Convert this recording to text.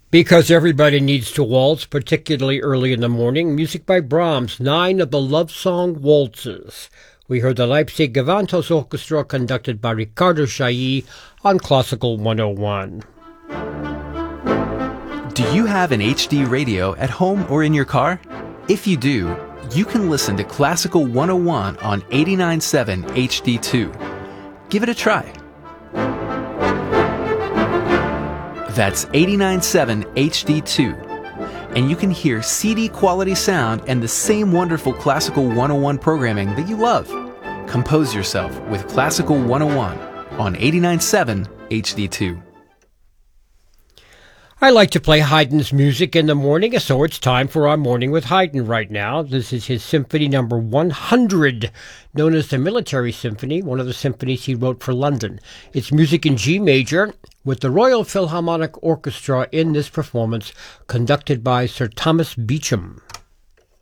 Because everybody needs to waltz, particularly early in the morning, music by Brahms, 9 of the love song waltzes. We heard the Leipzig Gewandhaus Orchestra conducted by Ricardo Chailly on Classical 101. Do you have an HD radio at home or in your car? If you do, you can listen to Classical 101 on 89.7 HD2. Give it a try. That's 89.7 HD2. And you can hear CD quality sound and the same wonderful Classical 101 programming that you love. Compose yourself with Classical 101 on 89.7 HD2. I like to play Haydn's music in the morning, so it's time for our Morning with Haydn right now. This is his Symphony number 100, known as the Military Symphony, one of the symphonies he wrote for London. It's music in G major, with the Royal Philharmonic Orchestra in this performance, conducted by Sir Thomas Beecham.